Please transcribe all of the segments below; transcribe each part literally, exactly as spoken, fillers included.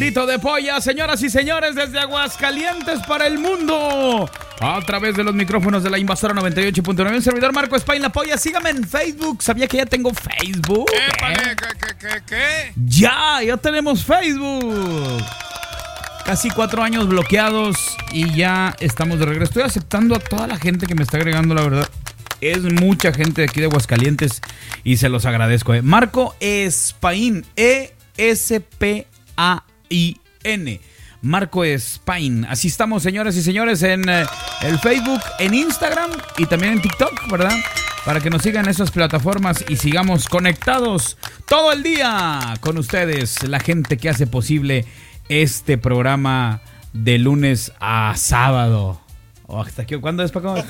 Grito de Polla, señoras y señores, desde Aguascalientes para el mundo, a través de los micrófonos de la Invasora noventa y ocho punto nueve, un servidor Marco Espain La Polla. Sígame en Facebook. ¿Sabía que ya tengo Facebook? ¿Qué? ¿Eh? ¿Qué, qué, qué, qué? Ya, ya tenemos Facebook. Casi cuatro años bloqueados y ya estamos de regreso. Estoy aceptando a toda la gente que me está agregando, la verdad. Es mucha gente de aquí de Aguascalientes y se los agradezco. ¿eh? Marco Espain, E S P A I N. Marco Espain. Así estamos, señoras y señores, en eh, el Facebook, en Instagram y también en TikTok, ¿verdad? Para que nos sigan en esas plataformas y sigamos conectados todo el día con ustedes, la gente que hace posible este programa de lunes a sábado. Oh, ¿hasta aquí? ¿Cuándo es, Paco?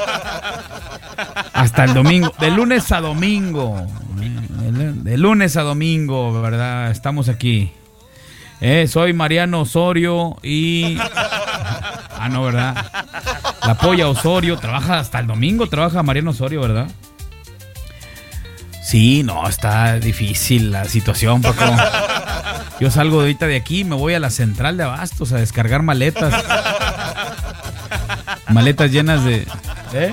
Hasta el domingo. De lunes a domingo. De lunes a domingo, ¿verdad? Estamos aquí. Eh, soy Mariano Osorio y... Ah, no, ¿verdad? La Polla Osorio. Trabaja hasta el domingo, trabaja Mariano Osorio, ¿verdad? Sí, no, está difícil la situación, Paco. Yo salgo ahorita de aquí, me voy a la central de abastos a descargar maletas. Maletas llenas de... ¿Eh?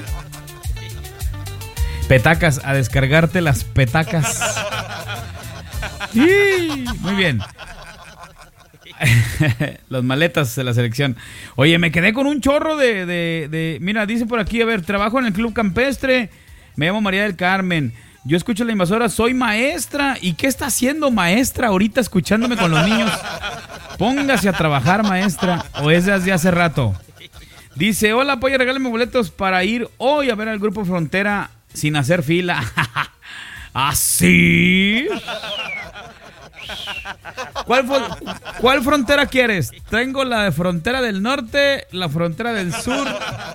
Petacas, a descargarte las petacas. Sí, muy bien. Las maletas de la selección. Oye, me quedé con un chorro de, de, de... Mira, dice por aquí, a ver, trabajo en el Club Campestre. Me llamo María del Carmen. Yo escucho La Invasora, soy maestra. ¿Y qué está haciendo maestra ahorita escuchándome con los niños? Póngase a trabajar, maestra. ¿O es desde hace rato? Dice, hola, Polla, regálame boletos para ir hoy a ver al Grupo Frontera sin hacer fila. ¿Así? ¿Cuál, ¿Cuál frontera quieres? Tengo la de Frontera del Norte, la Frontera del Sur.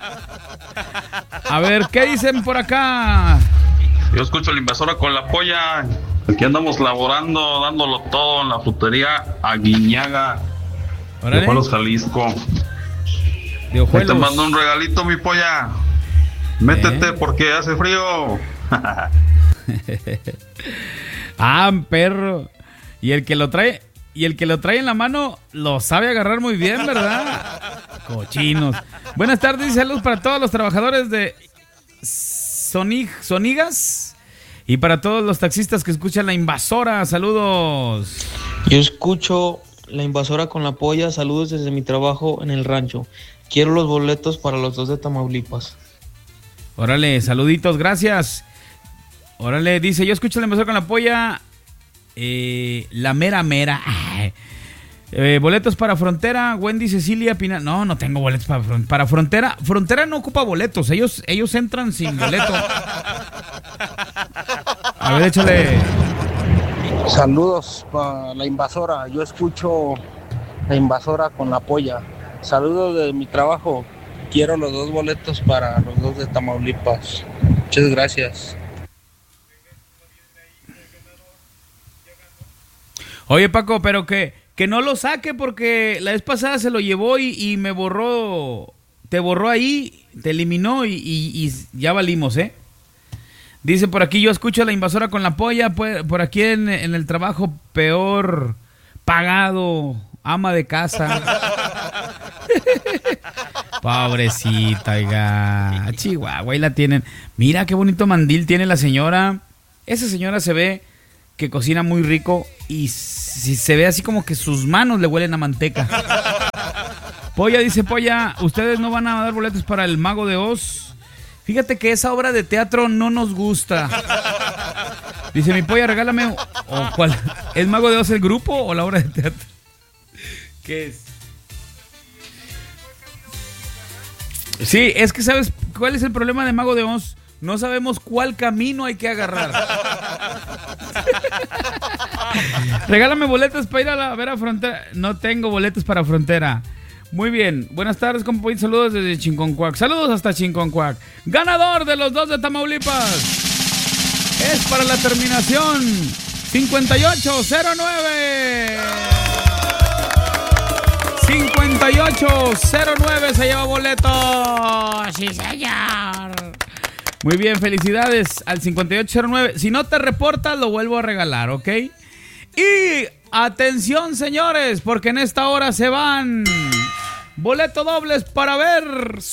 A ver, ¿qué dicen por acá? Yo escucho La Invasora con La Polla. Aquí andamos laborando, dándolo todo en la frutería Aguiñaga, de Juárez, Jalisco. De te mando un regalito, mi Polla. Métete ¿Eh? porque hace frío. Ah, perro. Y el que lo trae, y el que lo trae en la mano lo sabe agarrar muy bien, ¿verdad? Cochinos. Buenas tardes y saludos para todos los trabajadores de Sonig, Sonigas y para todos los taxistas que escuchan La Invasora. Saludos. Yo escucho La Invasora con La Polla. Saludos desde mi trabajo en el rancho. Quiero los boletos para los dos de Tamaulipas. Órale, saluditos, gracias. Órale, dice, yo escucho La Invasora con La Polla. Eh, la mera mera. Eh, boletos para Frontera, Wendy Cecilia Pina. No, no tengo boletos para, para Frontera. Frontera no ocupa boletos. Ellos, ellos entran sin boleto. A ver, échale. Saludos para La Invasora. Yo escucho La Invasora con La Polla. Saludos de mi trabajo. Quiero los dos boletos para los dos de Tamaulipas. Muchas gracias. Oye, Paco, pero que, que no lo saque porque la vez pasada se lo llevó y, y me borró. Te borró ahí, te eliminó y, y, y ya valimos, ¿eh? Dice por aquí, yo escucho a La Invasora con La Polla. Por, por aquí en, en el trabajo peor pagado, ama de casa. Pobrecita, oiga. Chihuahua, ahí la tienen. Mira qué bonito mandil tiene la señora. Esa señora se ve que cocina muy rico y si se ve así como que sus manos le huelen a manteca. Polla, dice Polla, ¿ustedes no van a dar boletos para El Mago de Oz? Fíjate que esa obra de teatro no nos gusta. Dice mi Polla, regálame. ¿O cuál? ¿Es Mago de Oz el grupo o la obra de teatro? ¿Qué es? Sí, es que ¿sabes cuál es el problema de Mago de Oz? No sabemos cuál camino hay que agarrar. Regálame boletos para ir a, la, a ver a Frontera. No tengo boletos para Frontera. Muy bien. Buenas tardes, compa. Saludos desde Chinconcuac. Saludos hasta Chinconcuac. Ganador de los dos de Tamaulipas. Es para la terminación cincuenta y ocho cero nueve. cincuenta y ocho cero nueve se lleva boleto. Sí, señor. Muy bien, felicidades al cincuenta y ocho cero nueve. Si no te reportas, lo vuelvo a regalar, ¿ok? Y Atención, señores, porque en esta hora se van boletos dobles para ver